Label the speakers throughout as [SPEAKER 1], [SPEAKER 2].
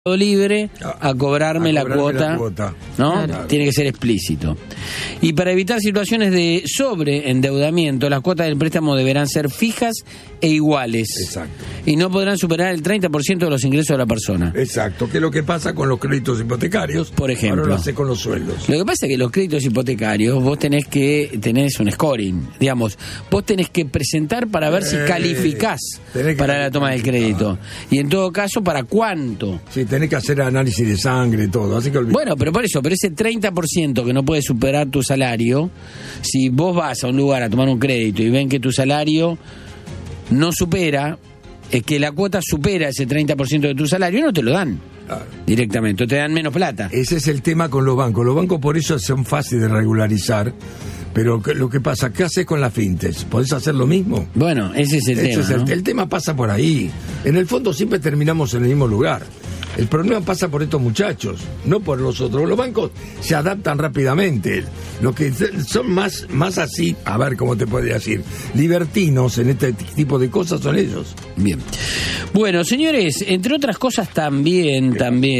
[SPEAKER 1] libre a cobrarme la cuota, ¿no? Claro. Tiene que ser explícito. Y para evitar situaciones de sobreendeudamiento, las cuotas del préstamo deberán ser fijas e iguales.
[SPEAKER 2] Exacto.
[SPEAKER 1] Y no podrán superar el 30% de los ingresos de la persona.
[SPEAKER 2] Exacto, que es lo que pasa con los créditos hipotecarios.
[SPEAKER 1] Por ejemplo.
[SPEAKER 2] Ahora lo hace con los sueldos.
[SPEAKER 1] Lo que pasa es que los créditos hipotecarios, vos tenés un scoring. Digamos, vos tenés que presentar para ver si calificás para la toma del crédito. Y en todo caso, ¿para cuánto?
[SPEAKER 2] Sí, tenés que hacer análisis de sangre y todo. Así que
[SPEAKER 1] bueno, pero por eso, pero ese 30% que no puede superar tu salario, si vos vas a un lugar a tomar un crédito y ven que tu salario no supera, es que la cuota supera ese 30% de tu salario y no te lo dan. Claro. Directamente, o te dan menos plata.
[SPEAKER 2] Ese es el tema con los bancos. Los bancos por eso son fáciles de regularizar. Pero lo que pasa, ¿qué haces con la fintech? ¿Podés hacer lo mismo?
[SPEAKER 1] Bueno, ese es el tema, ¿no?
[SPEAKER 2] El tema pasa por ahí. En el fondo siempre terminamos en el mismo lugar. El problema pasa por estos muchachos, no por los otros. Los bancos se adaptan rápidamente. Los que son más así, a ver cómo te podría decir, libertinos en este tipo de cosas son ellos.
[SPEAKER 1] Bien. Bueno, señores, entre otras cosas también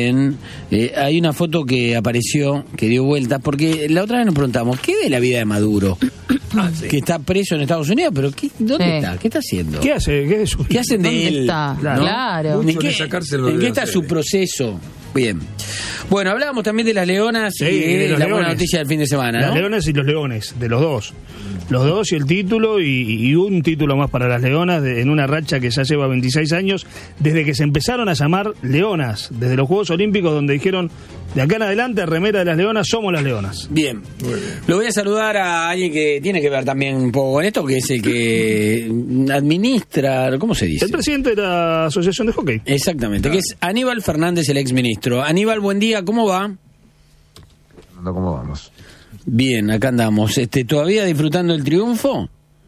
[SPEAKER 1] hay una foto que apareció, que dio vueltas, porque la otra vez nos preguntamos, ¿qué de la vida de Maduro? Sí. Que está preso en Estados Unidos, pero ¿dónde está? ¿Qué está haciendo?
[SPEAKER 3] ¿Qué hace?
[SPEAKER 1] ¿Qué hacen de él?
[SPEAKER 4] Está?
[SPEAKER 1] ¿No?
[SPEAKER 4] Claro.
[SPEAKER 1] ¿En qué está su proceso? Bien. Bueno, hablábamos también de las leonas y de la buena noticia del fin de semana, ¿no?
[SPEAKER 3] Las leonas y los leones, de los dos. Los dos y el título, y un título más para las leonas, en una racha que ya lleva 26 años, desde que se empezaron a llamar leonas, desde los Juegos Olímpicos, donde dijeron, de acá en adelante, remera de las leonas, somos las leonas.
[SPEAKER 1] Bien. Lo voy a saludar a alguien que tiene que ver también un poco con esto, que es el que administra, ¿cómo se dice?
[SPEAKER 3] El presidente de la Asociación de Hockey.
[SPEAKER 1] Exactamente, que es Aníbal Fernández, el exministro. Aníbal, buen día, ¿cómo va?
[SPEAKER 5] ¿Cómo vamos?
[SPEAKER 1] Bien, acá andamos. ¿Todavía disfrutando el triunfo?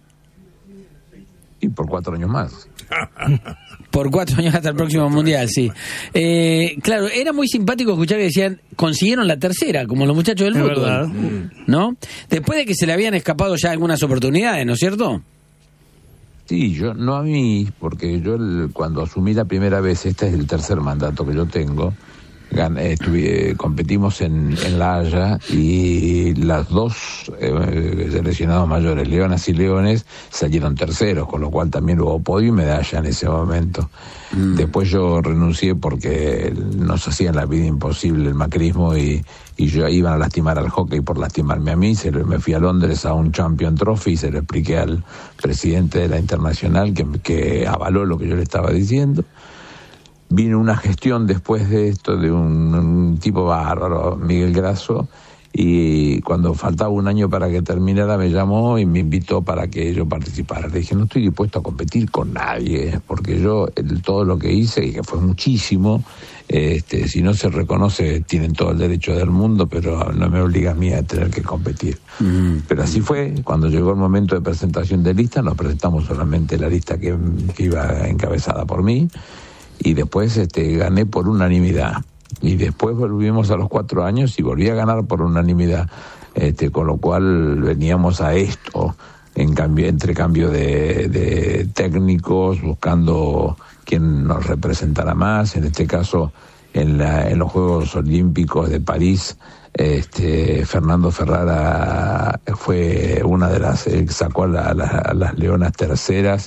[SPEAKER 5] Y por 4 años más.
[SPEAKER 1] Por 4 años hasta el próximo Mundial, sí. Claro, era muy simpático escuchar que decían, consiguieron la tercera, como los muchachos del fútbol.
[SPEAKER 3] ¿Verdad?
[SPEAKER 1] ¿No? Después de que se le habían escapado ya algunas oportunidades, ¿no es cierto?
[SPEAKER 5] Sí, yo, no a mí, porque yo cuando asumí la primera vez, este es el tercer mandato que yo tengo, competimos en La Haya y las dos seleccionados mayores, Leonas y Leones, salieron terceros, con lo cual también hubo podio y medalla en ese momento. Después yo renuncié porque nos hacían la vida imposible el macrismo y yo iban a lastimar al hockey por lastimarme a mí. Me fui a Londres a un Champion Trophy y se lo expliqué al presidente de la Internacional que avaló lo que yo le estaba diciendo. Vino una gestión después de esto de un tipo bárbaro, Miguel Grasso, y cuando faltaba un año para que terminara me llamó y me invitó para que yo participara. Le dije, no estoy dispuesto a competir con nadie, porque yo todo lo que hice, y que fue muchísimo, si no se reconoce tienen todo el derecho del mundo, pero no me obliga a mí a tener que competir. Pero así fue. Cuando llegó el momento de presentación de lista, nos presentamos solamente la lista que iba encabezada por mí, y después gané por unanimidad. Y después volvimos a los 4 años y volví a ganar por unanimidad. Con lo cual veníamos a esto, entre cambio de técnicos, buscando quién nos representara más. En este caso, en los Juegos Olímpicos de París, Fernando Ferrara fue una de las sacó a las leonas terceras,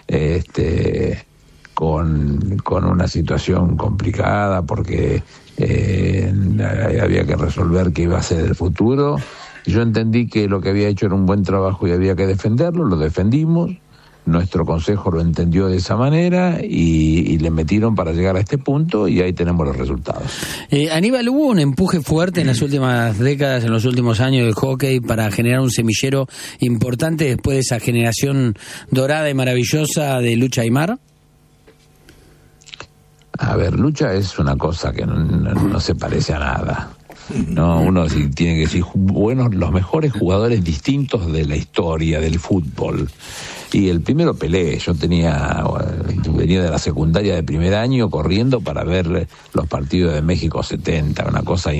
[SPEAKER 5] con una situación complicada porque había que resolver qué iba a ser el futuro. Yo entendí que lo que había hecho era un buen trabajo y había que defenderlo, lo defendimos, nuestro consejo lo entendió de esa manera y le metieron para llegar a este punto y ahí tenemos los resultados.
[SPEAKER 1] Aníbal, hubo un empuje fuerte en las últimas décadas, en los últimos años del hockey para generar un semillero importante después de esa generación dorada y maravillosa de Lucha Aymar.
[SPEAKER 5] A ver, Lucha es una cosa que no se parece a nada. No, uno sí tiene que decir los mejores jugadores distintos de la historia del fútbol. Y el primero Pelé, yo venía de la secundaria de primer año corriendo para ver los partidos de México 70, una cosa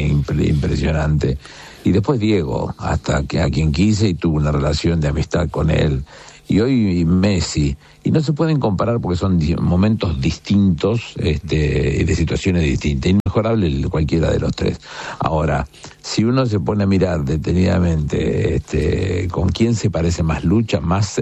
[SPEAKER 5] impresionante. Y después Diego, hasta que a quien quise y tuve una relación de amistad con él. y hoy Messi, y no se pueden comparar porque son momentos distintos, de situaciones distintas, inmejorable cualquiera de los tres. Ahora, si uno se pone a mirar detenidamente con quién se parece más Lucha,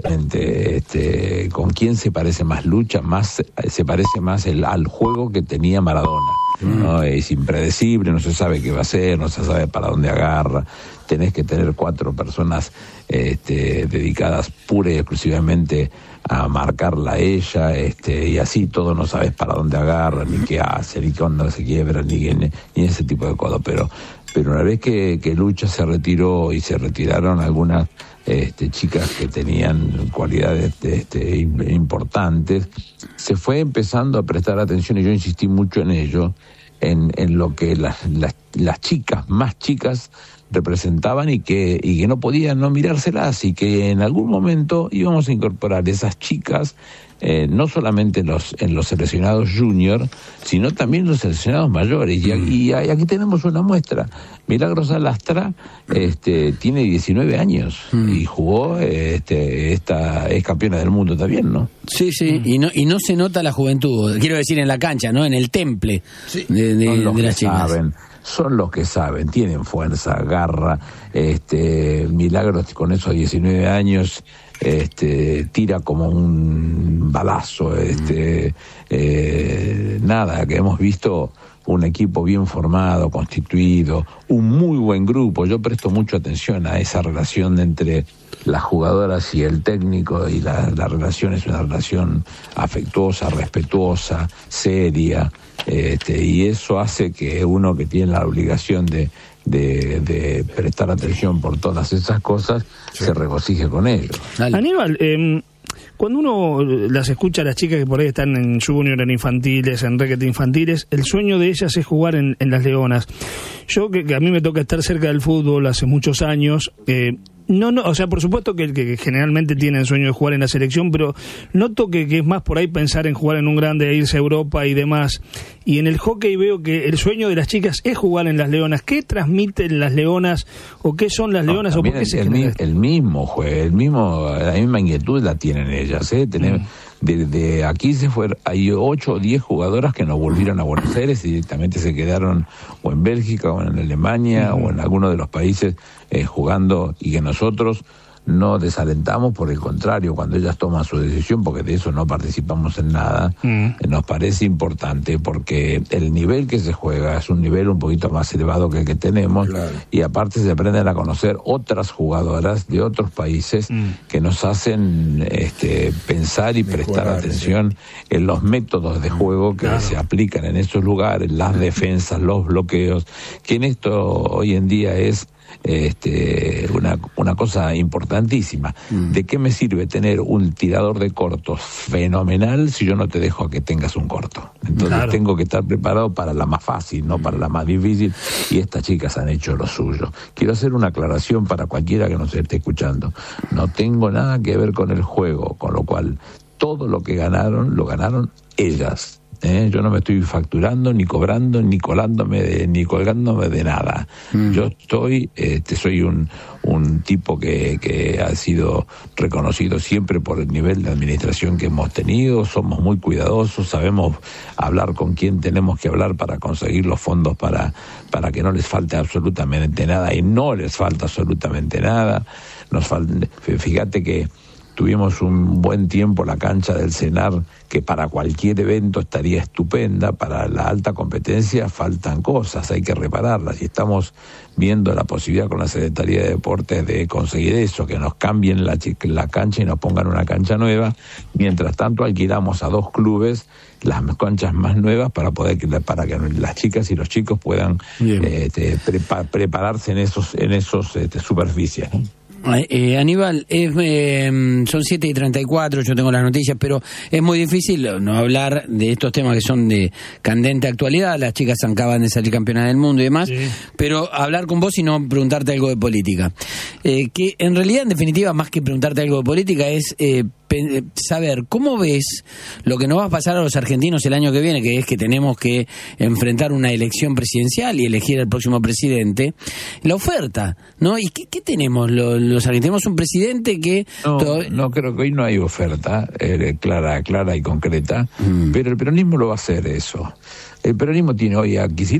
[SPEAKER 5] con quién se parece más Lucha, se parece más al juego que tenía Maradona. ¿No? Es impredecible, no se sabe qué va a hacer, no se sabe para dónde agarra. Tenés que tener 4 personas dedicadas pura y exclusivamente a marcarla a ella, y así todo no sabes para dónde agarra, ni qué hace, ni cuándo se quiebra, ni ese tipo de cosas. Pero una vez que Lucha se retiró y se retiraron algunas chicas que tenían cualidades importantes, se fue empezando a prestar atención, y yo insistí mucho en ello, en lo que las chicas más chicas representaban y que no podían no mirárselas, y que en algún momento íbamos a incorporar esas chicas no solamente en los seleccionados junior, sino también los seleccionados mayores. Y aquí tenemos una muestra. Milagros Alastra tiene 19 años y jugó, es campeona del mundo también, ¿no?
[SPEAKER 1] Sí, y no se nota la juventud, quiero decir, en la cancha, ¿no? En el temple de las chicas.
[SPEAKER 5] Son los que saben, tienen fuerza, garra. Milagros con esos 19 años tira como un balazo. Nada, que hemos visto un equipo bien formado, constituido, un muy buen grupo. Yo presto mucha atención a esa relación entre las jugadoras y el técnico, y la relación es una relación afectuosa, respetuosa, seria, y eso hace que uno que tiene la obligación de prestar atención por todas esas cosas se regocije con ello.
[SPEAKER 3] Aníbal, cuando uno las escucha a las chicas que por ahí están en junior, en infantiles, en requete infantiles, el sueño de ellas es jugar en las Leonas. Yo, que a mí me toca estar cerca del fútbol hace muchos años, no, o sea, por supuesto que generalmente tienen sueño de jugar en la selección, pero noto que es más por ahí pensar en jugar en un grande, irse a Europa y demás. Y en el hockey veo que el sueño de las chicas es jugar en las Leonas. ¿Qué transmiten las Leonas o qué son las Leonas? ¿O por qué se genera esto?
[SPEAKER 5] La misma inquietud la tienen ellas, De aquí hay 8 o 10 jugadoras que no volvieron a Buenos Aires y directamente se quedaron o en Bélgica o en Alemania o en alguno de los países jugando, y que nosotros no desalentamos, por el contrario, cuando ellas toman su decisión, porque de eso no participamos en nada, nos parece importante porque el nivel que se juega es un nivel un poquito más elevado que el que tenemos, claro. Y aparte se aprenden a conocer otras jugadoras de otros países que nos hacen pensar y prestar atención en los métodos de juego que se aplican en esos lugares, las defensas, los bloqueos, que en esto hoy en día es una cosa importantísima. ¿De qué me sirve tener un tirador de cortos fenomenal si yo no te dejo a que tengas un corto? Entonces tengo que estar preparado para la más fácil, no para la más difícil, y estas chicas han hecho lo suyo. Quiero hacer una aclaración para cualquiera que nos esté escuchando. No tengo nada que ver con el juego, con lo cual todo lo que ganaron, lo ganaron ellas. Yo no me estoy facturando, ni cobrando, ni colándome, ni colgándome de nada. Yo soy un tipo que ha sido reconocido siempre por el nivel de administración que hemos tenido. Somos muy cuidadosos, sabemos hablar con quién tenemos que hablar para conseguir los fondos para que no les falte absolutamente nada, y no les falta absolutamente nada. Fíjate que tuvimos un buen tiempo la cancha del CENAR, que para cualquier evento estaría estupenda. Para la alta competencia faltan cosas, hay que repararlas, y estamos viendo la posibilidad con la Secretaría de Deportes de conseguir eso, que nos cambien la cancha y nos pongan una cancha nueva. Mientras tanto alquilamos a 2 clubes las canchas más nuevas para que las chicas y los chicos puedan prepararse en esos superficies, ¿no?
[SPEAKER 1] Aníbal, son 7:34, yo tengo las noticias, pero es muy difícil no hablar de estos temas que son de candente actualidad. Las chicas acaban de salir campeonas del mundo y demás, pero hablar con vos y no preguntarte algo de política. Que en realidad, en definitiva, más que preguntarte algo de política, es saber cómo ves lo que nos va a pasar a los argentinos el año que viene, que es que tenemos que enfrentar una elección presidencial y elegir al próximo presidente, la oferta, ¿no? ¿Y qué tenemos los argentinos? Tenemos un presidente que...
[SPEAKER 5] No, creo que hoy no hay oferta clara y concreta, pero el peronismo lo va a hacer eso. El peronismo tiene hoy a Kicillof